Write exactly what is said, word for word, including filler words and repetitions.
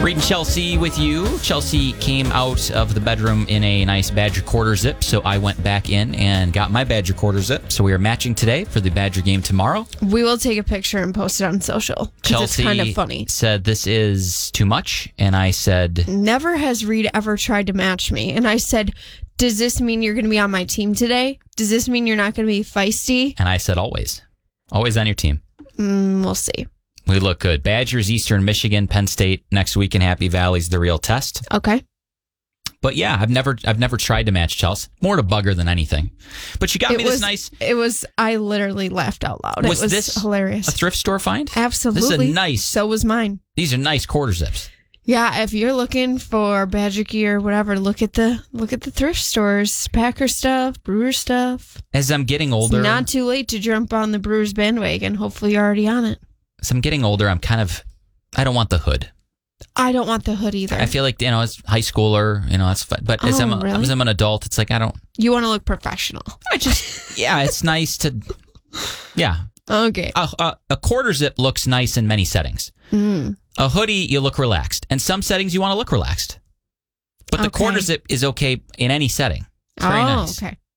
Reading Chelsea with you. Chelsea came out of the bedroom in a nice Badger quarter zip, so I went back in and got my Badger quarter zip. So we are matching today for the Badger game tomorrow. We will take a picture and post it on social. Chelsea it's kind of funny. Said this is too much, and I said, never has Reed ever tried to match me. And I said, does this mean you're going to be on my team today? Does this mean you're not going to be feisty? And I said, always. Always on your team. Mm, we'll see. We look good. Badgers, Eastern Michigan, Penn State next week in Happy Valley's the real test. Okay. But yeah, I've never I've never tried to match Chelsea. More to bugger than anything. But you got it me was, this nice... It was, I literally laughed out loud. Was it was this hilarious. A thrift store find? Absolutely. This is a nice... So was mine. These are nice quarter zips. Yeah, if you're looking for Badger gear or whatever, look at the look at the thrift stores. Packer stuff, Brewer stuff. As I'm getting older... It's not too late to jump on the Brewers bandwagon. Hopefully you're already on it. As I'm getting older, I'm kind of... I don't want the hood. I don't want the hood either. I feel like, you know, as high schooler, you know, that's fun. But as, oh, I'm a, really? as I'm an adult, it's like, I don't... You want to look professional. I just... Yeah, it's nice to... Yeah. Okay. A, a, a quarter zip looks nice in many settings. Mm. A hoodie, you look relaxed. And some settings, you want to look relaxed. But the Okay. quarter zip is okay in any setting. It's very oh, nice. okay.